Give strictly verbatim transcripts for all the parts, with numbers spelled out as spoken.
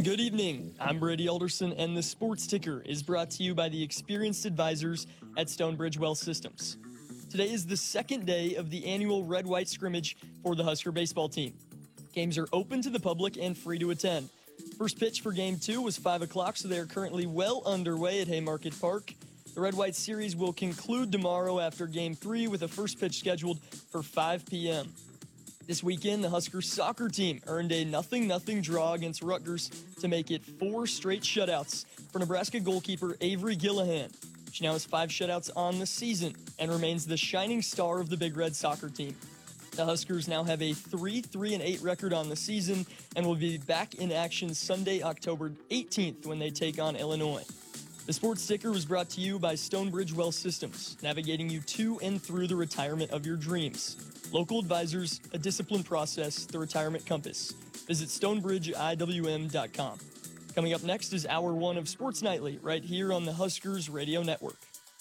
Good evening. I'm Brady Alderson, and the Sports Ticker is brought to you by the experienced advisors at Stonebridge Wealth Systems. Today is the second day of the annual Red-White scrimmage for the Husker baseball team. Games are open to the public and free to attend. First pitch for Game two was five o'clock, so they are currently well underway at Haymarket Park. The Red-White series will conclude tomorrow after Game three with a first pitch scheduled for five p.m. This weekend, the Husker soccer team earned a nothing nothing draw against Rutgers to make it four straight shutouts for Nebraska goalkeeper Avery Gillihan. She now has five shutouts on the season and remains the shining star of the Big Red soccer team. The Huskers now have a three three and eight record on the season and will be back in action Sunday, October eighteenth when they take on Illinois. The Sports Ticker was brought to you by Stonebridge Wealth Systems, navigating you to and through the retirement of your dreams. Local advisors, a disciplined process, the retirement compass. Visit stonebridge I W M dot com. Coming up next is Hour one of Sports Nightly, right here on the Huskers Radio Network.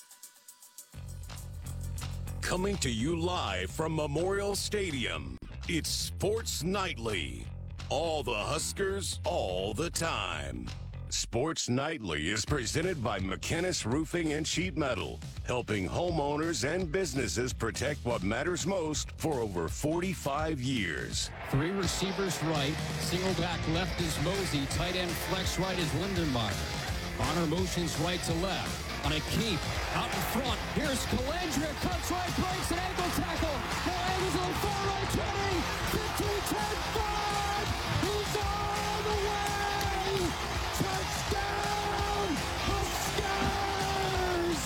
Coming to you live from Memorial Stadium, it's Sports Nightly. All the Huskers, all the time. Sports Nightly is presented by McKinnis Roofing and Sheet Metal, helping homeowners and businesses protect what matters most for over forty-five years. Three receivers right, single back left is Mosey, tight end flex right is Lindenmeyer. Bonner motions right to left. On a keep, out in front, here's Calandria, cuts right, breaks an ankle tackle. Calandra's on the far right, twenty, fifteen, ten, five. He's all the way. Touchdown, Huskers!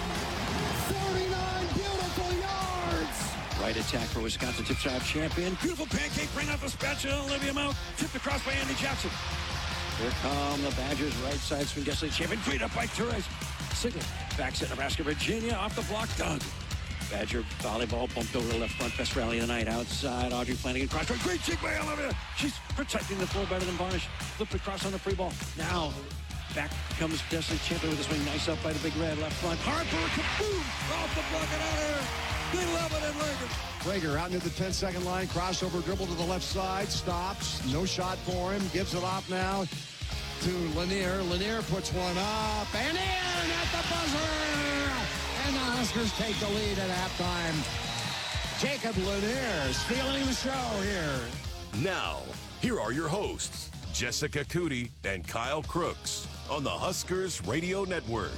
forty-nine beautiful yards. Right attack for Wisconsin tip shot champion. Beautiful pancake, bring out the spatula, Olivia Mount, tipped across by Andy Jackson. Here come the Badgers, right side swing, Destiny champion, freed up by Torres. Siglet backs at Nebraska, Virginia, off the block, Doug. Badger volleyball bumped over the left front, best rally of the night. Outside, Audrey Flanagan, cross, great jig by Olivia. She's protecting the floor better than Varnish. Flipped across on the free ball. Now, back comes Destiny champion with a swing, nice up by the Big Red, left front. Harper, kaboom, off the block and out here. They love it at Rager. Rager out near the ten-second line, crossover dribble to the left side, stops, no shot for him, gives it off now to Lanier. Lanier puts one up and in at the buzzer, and the Huskers take the lead at halftime. Jacob Lanier stealing the show here. Now, here are your hosts, Jessica Cootie and Kyle Crooks on the Huskers Radio Network.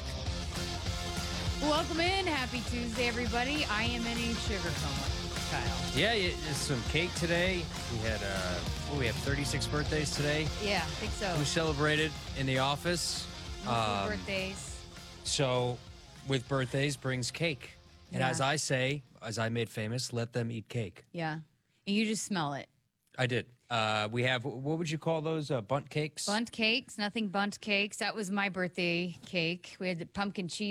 Welcome in. Happy Tuesday, everybody. I am in a sugar coma, Kyle. Yeah, yeah, it's some cake today. We had, uh, what, we have thirty-six birthdays today. Yeah, I think so. We celebrated in the office. Um, birthdays. So, with birthdays brings cake. And Yeah. as I say, as I made famous, let them eat cake. Yeah. And you just smell it. I did. Uh, we have, what would you call those, uh, bunt cakes? Bunt cakes, nothing bunt cakes. That was my birthday cake. We had the pumpkin cheese